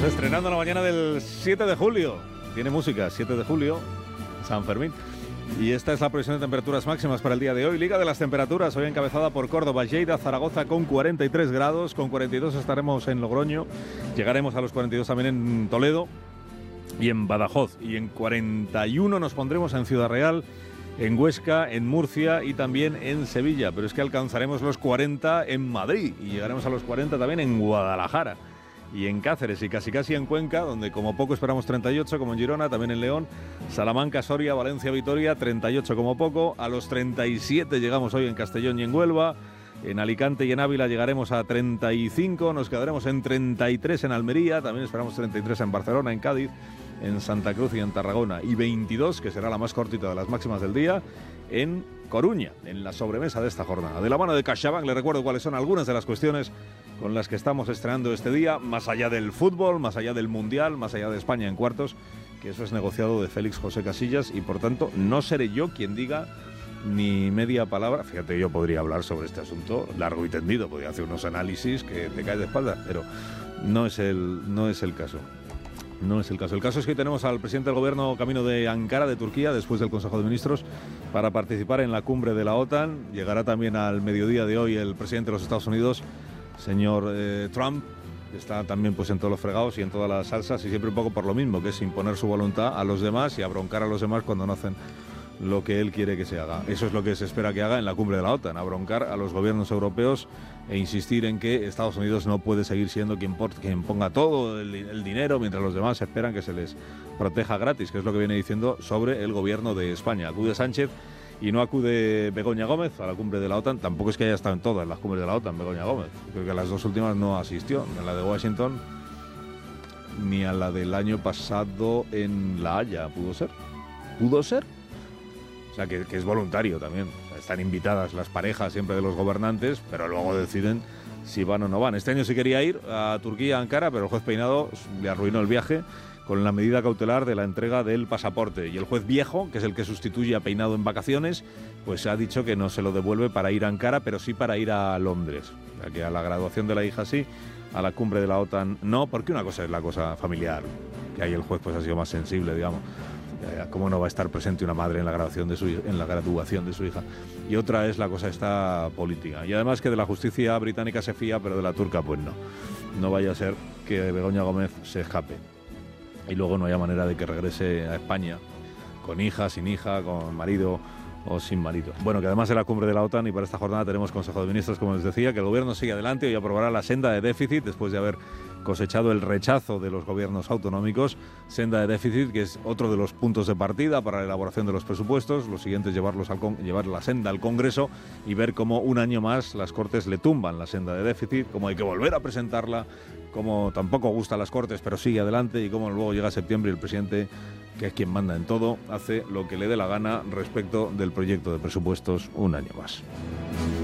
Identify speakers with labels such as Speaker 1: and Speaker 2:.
Speaker 1: Estamos estrenando la mañana del 7 de julio. Tiene música, 7 de julio, San Fermín. Y esta es la previsión de temperaturas máximas para el día de hoy. Liga de las temperaturas, hoy encabezada por Córdoba, Lleida, Zaragoza con 43 grados. Con 42 estaremos en Logroño. Llegaremos a los 42 también en Toledo y en Badajoz. Y en 41 nos pondremos en Ciudad Real, en Huesca, en Murcia y también en Sevilla. Pero es que alcanzaremos los 40 en Madrid y llegaremos a los 40 también en Guadalajara y en Cáceres y casi en Cuenca, donde como poco esperamos 38, como en Girona, también en León, Salamanca, Soria, Valencia, Vitoria, 38 como poco. A los 37 llegamos hoy en Castellón y en Huelva. En Alicante y en Ávila llegaremos a 35, nos quedaremos en 33 en Almería, también esperamos 33 en Barcelona, en Cádiz, en Santa Cruz y en Tarragona, y 22, que será la más cortita de las máximas del día, en Coruña, en la sobremesa de esta jornada. De la mano de CaixaBank les recuerdo cuáles son algunas de las cuestiones con las que estamos estrenando este día, más allá del fútbol, más allá del Mundial, más allá de España en cuartos, que eso es negociado de Félix José Casillas, y por tanto no seré yo quien diga ni media palabra. Fíjate, yo podría hablar sobre este asunto largo y tendido, podría hacer unos análisis que te caes de espaldas, pero no es el caso. No es el caso. El caso es que tenemos al presidente del gobierno camino de Ankara, de Turquía, después del Consejo de Ministros, para participar en la cumbre de la OTAN. Llegará también al mediodía de hoy el presidente de los Estados Unidos, señor Trump, que está también pues en todos los fregados y en todas las salsas, y siempre un poco por lo mismo, que es imponer su voluntad a los demás y abroncar a los demás cuando no hacen lo que él quiere que se haga. Eso es lo que se espera que haga en la cumbre de la OTAN, abroncar a los gobiernos europeos e insistir en que Estados Unidos no puede seguir siendo quien ponga todo el dinero, mientras los demás esperan que se les proteja gratis, que es lo que viene diciendo sobre el gobierno de España. Acude Sánchez y no acude Begoña Gómez a la cumbre de la OTAN. Tampoco es que haya estado en todas las cumbres de la OTAN Begoña Gómez. Creo que a las dos últimas no asistió, ni a la de Washington ni a la del año pasado en La Haya. ¿Pudo ser? ¿Pudo ser? O sea, que es voluntario también. O sea, están invitadas las parejas siempre de los gobernantes, pero luego deciden si van o no van. Este año sí quería ir a Turquía, a Ankara, pero el juez Peinado le arruinó el viaje con la medida cautelar de la entrega del pasaporte. Y el juez Viejo, que es el que sustituye a Peinado en vacaciones, pues ha dicho que no se lo devuelve para ir a Ankara, pero sí para ir a Londres. O sea, que a la graduación de la hija sí, a la cumbre de la OTAN no, porque una cosa es la cosa familiar, que ahí el juez pues ha sido más sensible, digamos. ¿Cómo no va a estar presente una madre en la graduación de su hija? Y otra es la cosa esta política. Y además que de la justicia británica se fía, pero de la turca pues no. No vaya a ser que Begoña Gómez se escape y luego no haya manera de que regrese a España con hija, sin hija, con marido o sin marido. Bueno, que además de la cumbre de la OTAN y para esta jornada tenemos Consejo de Ministros, como les decía, que el gobierno sigue adelante y aprobará la senda de déficit después de haber cosechado el rechazo de los gobiernos autonómicos. Senda de déficit, que es otro de los puntos de partida para la elaboración de los presupuestos. Lo siguiente es llevar la senda al Congreso y ver cómo un año más las Cortes le tumban la senda de déficit, cómo hay que volver a presentarla, cómo tampoco gusta a las Cortes pero sigue adelante, y cómo luego llega septiembre y el presidente, que es quien manda en todo, hace lo que le dé la gana respecto del proyecto de presupuestos un año más.